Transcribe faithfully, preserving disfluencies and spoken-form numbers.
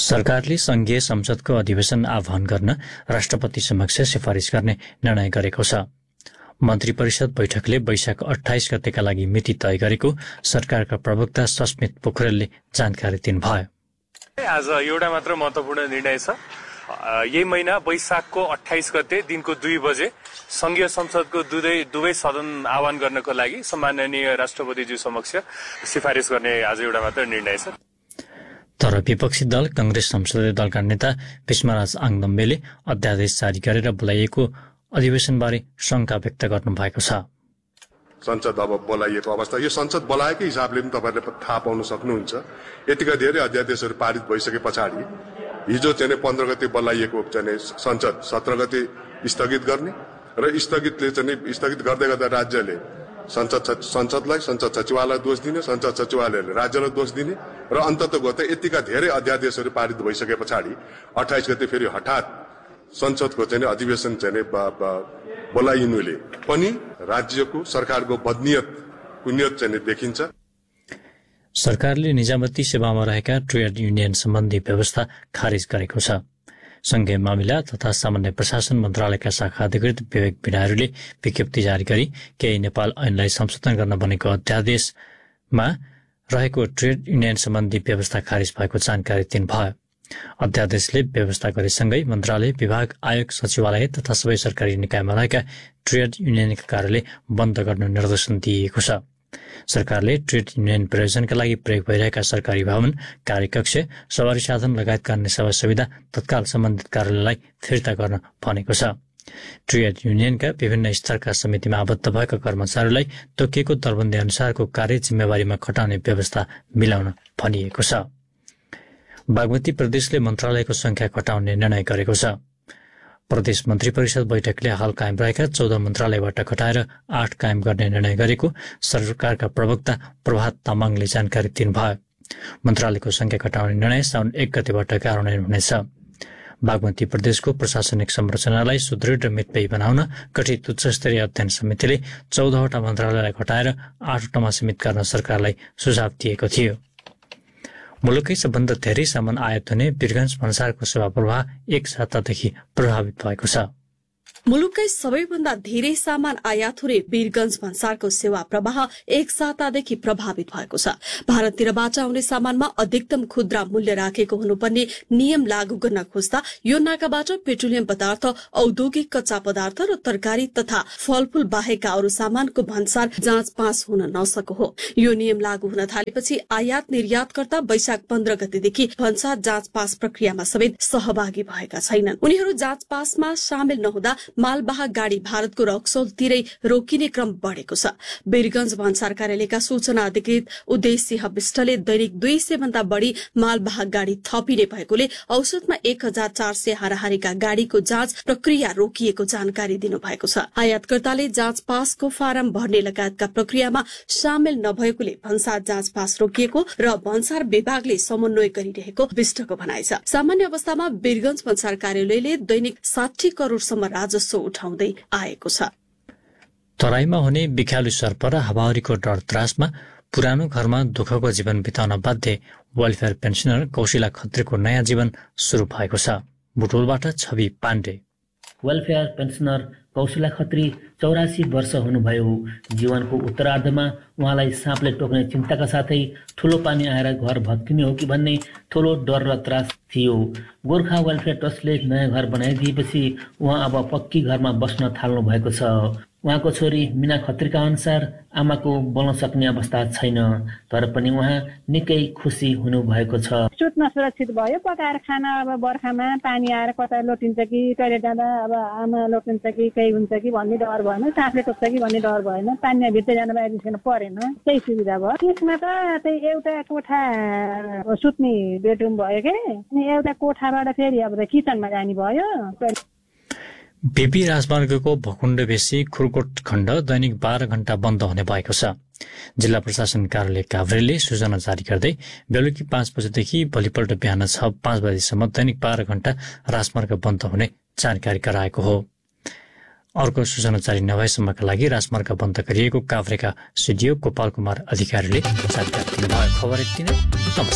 सरकारले संघीय संसदको अधिवेशन आह्वान गर्न राष्ट्रपति समक्ष सिफारिस गर्ने निर्णय गरेको छ। मन्त्री परिषद बैठकले वैशाख अठाइस गतेका लागि मिति तय गरेको सरकारका प्रवक्ता सस्मित पोखरेलले जानकारी दिनुभयो। आज एउटा मात्र महत्वपूर्ण निर्णय छ। यही महिना वैशाखको अठाइस गते दिनको दुई बजे संघीय संसदको दुवै दुवै सदन आह्वान गर्नको लागि सम्माननीय राष्ट्रपतिज्यू समक्ष सिफारिस गर्ने आज एउटा मात्र निर्णय छ। तर विपक्षी दल कांग्रेस संसदीय दलका नेता भीष्मराज आङदम्बेले अध्यादेश जारी गरेर बोलाइएको अधिवेशनबारे शंका व्यक्त गर्नु भएको छ। संसद अब बोलाइएको अवस्था, यो संसद बोलाएकै हिसाबले पनि तपाईहरुले थाहा पाउन सक्नुहुन्छ। यतिका धेरै अध्यादेशहरू पारित भइसके पछाडि हिजो चाहिँ पन्ध्र गते बोलाइएको चाहिँ संसद सत्र गते स्थगित गर्ने र स्थगितले चाहिँ स्थगित गर्दै गर्दा राज्यले संसद संसदलाई संसद सचिवालयलाई दोष दिने, संसद सचिवालयले राज्यलाई दोष दिने र अन्ततः गते यतिका धेरै अध्यादेशहरू पारित भइसके पछाडि अट्ठाइस गते फेरि हठात संसदको चाहिँ अधिवेशन चाहिँ बोलाइनुले पनि राज्यको सरकारको बदनियत कुनियत चाहिँ देखिन्छ। सरकारले निजामती सेवामा रहेका ट्रेड युनियन सम्बन्धी व्यवस्था खारिज गरेको छ। संघीय मामिला तथा सामान्य प्रशासन मन्त्रालयका शाखा अधिकृत विवेक बिनाहरूले विज्ञप्ति जारी गरी केही नेपाल ऐनलाई संशोधन गर्न बनेको अध्यादेशमा रहेको ट्रेड युनियन सम्बन्धी व्यवस्था खारिज भएको जानकारी दिनुभयो। अध्यादेशले व्यवस्था गरेसँगै मन्त्रालय, विभाग, आयोग, सचिवालय तथा सबै सरकारी निकायमा रहेका ट्रेड युनियनका कार्यालय बन्द गर्न निर्देशन दिएको छ। सरकारले ट्रेड युनियन प्रयोजनका लागि प्रयोग भइरहेका सरकारी भवन, कार्यकक्ष, सवारी साधन लगायतका अन्य सेवा सुविधा तत्काल सम्बन्धित कार्यालयलाई फिर्ता गर्न भनेको छ। ट्रेड युनियनका विभिन्न स्तरका समितिमा आबद्ध भएका कर्मचारीलाई तोकिएको दरबन्दी अनुसारको कार्य जिम्मेवारीमा खटाउने व्यवस्था मिलाउन भनिएको छ। बागमती प्रदेशले मन्त्रालयको संख्या घटाउने निर्णय गरेको छ। प्रदेश मन्त्री परिषद बैठकले हाल कायम रहेका चौध मन्त्रालयबाट घटाएर आठ कायम गर्ने निर्णय गरेको सरकारका प्रवक्ता प्रभात तामाङले जानकारी दिनुभयो। मन्त्रालयको संख्या घटाउने निर्णय साउन एक गतेबाट कार्यान्वयन हुनेछ। बागमती प्रदेशको प्रशासनिक संरचनालाई सुदृढ र मितव्ययी बनाउन गठित उच्चस्तरीय अध्ययन समितिले चौधवटा मन्त्रालयलाई घटाएर आठवटामा सीमित गर्न सरकारलाई सुझाव दिएको थियो। मुलुकै सबभन्दा धेरै सामान आयात हुने वीरगञ्ज भन्सारको सेवा प्रवाह एक सातादेखि प्रभावित भएको छ। मुलुककै सबैभन्दा धेरै सामान आयात हुने वीरगञ्ज भन्सारको सेवा प्रवाह एक सातादेखि प्रभावित भएको छ। भारततिरबाट आउने सामानमा अधिकतम खुद्रा मूल्य राखेको हुनुपर्ने नियम लागू गर्न खोज्दा यो नाकाबाट पेट्रोलियम पदार्थ, औद्योगिक कच्चा पदार्थ र तरकारी तथा फलफूल बाहेकका अरू सामानको भन्सार जाँच पास हुन नसको हो। यो नियम लागू हुन थालेपछि आयात निर्यातकर्ता वैशाख पन्ध्र गतेदेखि भन्सार जाँच पास प्रक्रियामा समेत सहभागी भएका छैनन्। उनीहरू जाँच पासमा सामेल नहुँदा मालवाहक गाड़ी भारतको रक्सौलतिरै रोकिने क्रम बढ़ेको छ। वीरगञ्ज भन्सार कार्यालयका सूचना अधिकृत उदय सिंह विष्टले दैनिक दुई सय भन्दा बढ़ी मालवाहक गाड़ी थपिने भएकोले औसतमा एक हजार चार सय हाराहारीका गाड़ीको जाँच प्रक्रिया रोकिएको जानकारी दिनुभएको छ। आयातकर्ताले जाँच पासको फारम भर्ने लगायतका प्रक्रियामा सामेल नभएकोले भन्सार जाँच पास रोकिएको र भन्सार विभागले समन्वय गरिरहेको विष्टको भनाइ छ। सामान्य अवस्थामा वीरगञ्ज भन्सार कार्यालयले दैनिक साठी करोड़सम्म राजस्व उठाउँदै आएको छ। तराईमा हुने बिखालु सर्प र हावाहुरीको डर त्रासमा पुरानो घरमा दुःखको जीवन बिताउन बाध्य वेलफेयर पेन्सनर कौशिला खत्रीको नयाँ जीवन शुरू भएको छ। बुटोलबाट छवि पाण्डे। वेलफेयर पेन्सनर कौशिला खत्री चौरासी वर्ष हुनुभयो। जीवनको उत्तरार्धमा उहाँलाई साँपले टोक्ने चिन्ताका साथै ठूलो पानी आएर घर भत्किने हो कि भन्ने ठूलो डर र त्रास थियो। गोर्खा वेलफेयर ट्रस्टले नयाँ घर बनाइदिएपछि उहाँ अब पक्की घरमा बस्न थाल्नु भएको छ। उहाँको छोरी मीना खत्रीका अनुसार आमाको बोल्न सक्ने अवस्था छैन, तर पनि उहाँ निकै खुसी हुनु भएको छ। सुत्न सुरक्षित भयो। पकाएर खाना अब बर्खामा पानी आएर कता लोटिन्छ कि टोइलेट जाँदा अब आमा लोटिन्छ कि केही हुन्छ कि भन्ने डर भएन। साँपले टोक्छ कि भन्ने डर भएन। पानीमा भित्र जान बाहिर निस्कन परेन। त्यही सुविधा भयो। त्यसमा त त्यही एउटा कोठा सुत्ने बेडरुम भयो के, अनि एउटा कोठाबाट फेरि अब किचनमा जाने भयो। बीपी राजमार्गको भकुण्डबेसी खुरकोट खण्ड दैनिक बाह्र घण्टा बन्द हुने भएको छ। जिल्ला प्रशासन कार्यालय काभ्रेले सूचना जारी गर्दै बेलुकी पाँच बजेदेखि भोलिपल्ट बिहान छ पाँच बजेसम्म दैनिक बाह्र घण्टा राजमार्ग बन्द हुने जानकारी गराएको हो। अर्को सूचना जारी नभएसम्मका लागि राजमार्ग बन्द गरिएको काभ्रेका सिडिओ गोपाल कुमार अधिकारीले जानकारी दिनुभयो। खबर यति नै। नमस्कार।